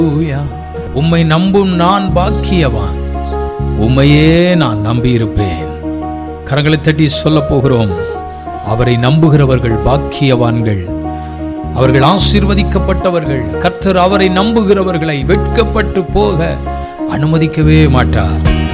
உம்மை நம்பும் நான் பாக்கியவான், உம்மையே நான் நம்பியிருப்பேன். கரங்களை தட்டி சொல்ல போகிறோம், அவரை நம்புகிறவர்கள் பாக்கியவான்கள், அவர்கள் ஆசீர்வதிக்கப்பட்டவர்கள். கர்த்தர் அவரை நம்புகிறவர்களை வெட்கப்பட்டு போக அனுமதிக்கவே மாட்டார்.